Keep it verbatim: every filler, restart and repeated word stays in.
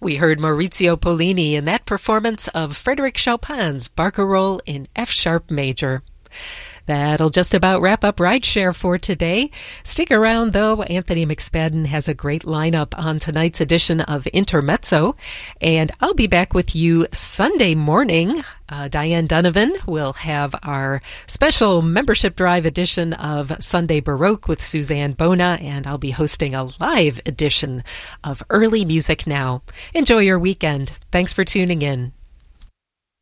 We heard Maurizio Pollini in that performance of Frédéric Chopin's Barcarolle in F-sharp major. That'll just about wrap up Rideshare for today. Stick around, though. Anthony McSpadden has a great lineup on tonight's edition of Intermezzo, and I'll be back with you Sunday morning. Uh, Diane Donovan will have our special membership drive edition of Sunday Baroque with Suzanne Bona, and I'll be hosting a live edition of Early Music Now. Enjoy your weekend. Thanks for tuning in.